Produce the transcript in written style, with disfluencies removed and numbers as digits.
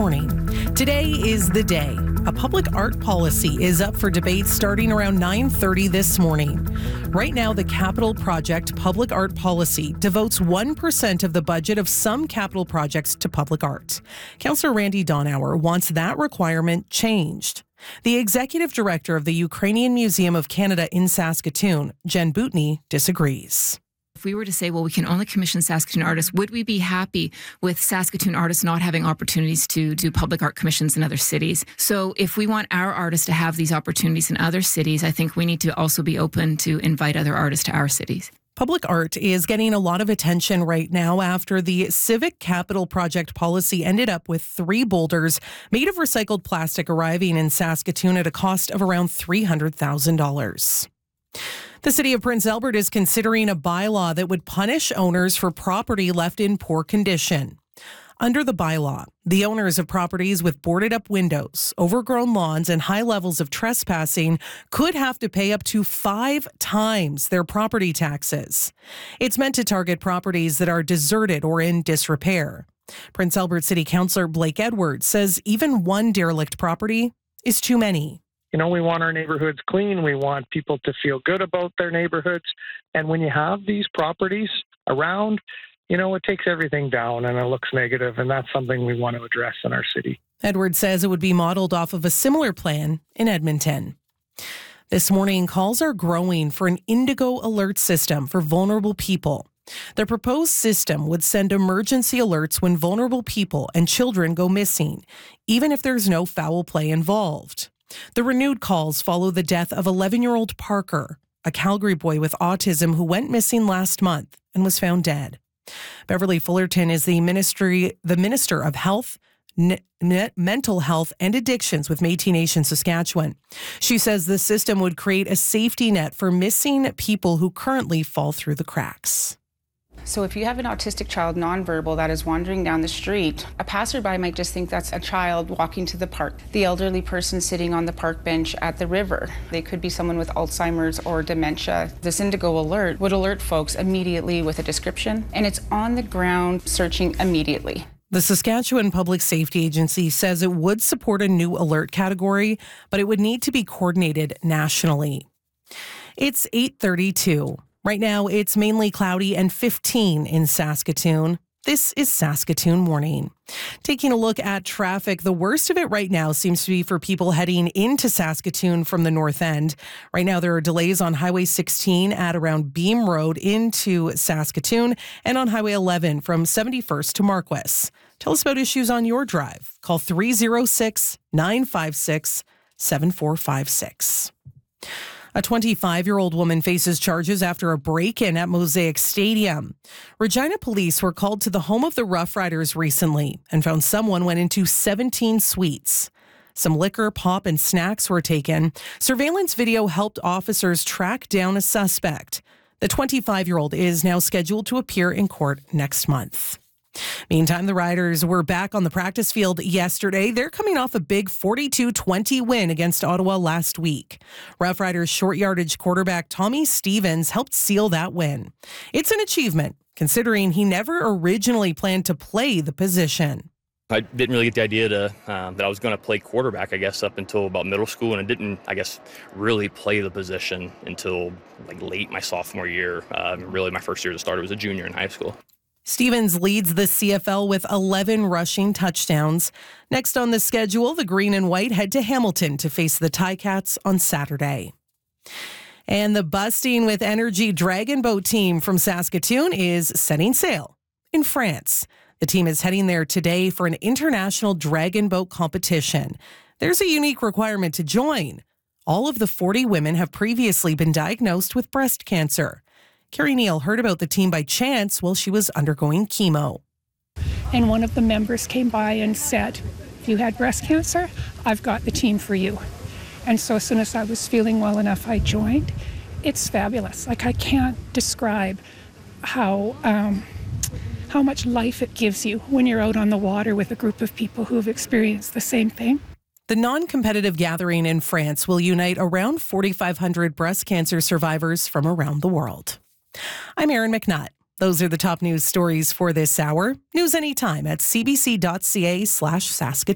morning. Today is the day. A public art policy is up for debate starting around 9:30 this morning. Right now, the Capital Project Public Art Policy devotes 1% of the budget of some capital projects to public art. Councillor Randy Donauer wants that requirement changed. The executive director of the Ukrainian Museum of Canada in Saskatoon, Jen Boutney, disagrees. If we were to say, well, we can only commission Saskatoon artists, would we be happy with Saskatoon artists not having opportunities to do public art commissions in other cities? So if we want our artists to have these opportunities in other cities, I think we need to also be open to invite other artists to our cities. Public art is getting a lot of attention right now after the Civic Capital Project policy ended up with 3 boulders made of recycled plastic arriving in Saskatoon at a cost of around $300,000. The city of Prince Albert is considering a bylaw that would punish owners for property left in poor condition. Under the bylaw, the owners of properties with boarded up windows, overgrown lawns, and high levels of trespassing could have to pay up to 5 times their property taxes. It's meant to target properties that are deserted or in disrepair. Prince Albert City Councillor Blake Edwards says even one derelict property is too many. You know, we want our neighborhoods clean. We want people to feel good about their neighborhoods. And when you have these properties around, you know, it takes everything down and it looks negative. And that's something we want to address in our city. Edwards says it would be modeled off of a similar plan in Edmonton. This morning, calls are growing for an Indigo alert system for vulnerable people. The proposed system would send emergency alerts when vulnerable people and children go missing, even if there's no foul play involved. The renewed calls follow the death of 11-year-old Parker, a Calgary boy with autism who went missing last month and was found dead. Beverly Fullerton is the Minister of Health, Mental Health and Addictions with Métis Nation Saskatchewan. She says the system would create a safety net for missing people who currently fall through the cracks. So if you have an autistic child, nonverbal, that is wandering down the street, a passerby might just think that's a child walking to the park. The elderly person sitting on the park bench at the river. They could be someone with Alzheimer's or dementia. This Indigo alert would alert folks immediately with a description, and it's on the ground searching immediately. The Saskatchewan Public Safety Agency says it would support a new alert category, but it would need to be coordinated nationally. It's 8:32. Right now, it's mainly cloudy and 15 in Saskatoon. This is Saskatoon Morning. Taking a look at traffic, the worst of it right now seems to be for people heading into Saskatoon from the north end. Right now, there are delays on Highway 16 at around Beam Road into Saskatoon and on Highway 11 from 71st to Marquess. Tell us about issues on your drive. Call 306-956-7456. A 25-year-old woman faces charges after a break-in at Mosaic Stadium. Regina police were called to the home of the Rough Riders recently and found someone went into 17 suites. Some liquor, pop, and snacks were taken. Surveillance video helped officers track down a suspect. The 25-year-old is now scheduled to appear in court next month. Meantime, the Riders were back on the practice field yesterday. They're coming off a big 42-20 win against Ottawa last week. Rough Riders short yardage quarterback Tommy Stevens helped seal that win. It's an achievement, considering he never originally planned to play the position. I didn't really get the idea that I was going to play quarterback, I guess, up until about middle school, and I didn't, really play the position until late my sophomore year. Really, my first year to start, I was a junior in high school. Stevens leads the CFL with 11 rushing touchdowns. Next on the schedule, the Green and White head to Hamilton to face the Ticats on Saturday. And the Busting with Energy Dragon Boat team from Saskatoon is setting sail in France. The team is heading there today for an international dragon boat competition. There's a unique requirement to join. All of the 40 women have previously been diagnosed with breast cancer. Carrie Neal heard about the team by chance while she was undergoing chemo. And one of the members came by and said, if you had breast cancer, I've got the team for you. And so as soon as I was feeling well enough, I joined. It's fabulous. I can't describe how much life it gives you when you're out on the water with a group of people who've experienced the same thing. The non-competitive gathering in France will unite around 4,500 breast cancer survivors from around the world. I'm Erin McNutt. Those are the top news stories for this hour. News anytime at cbc.ca/Saskatoon.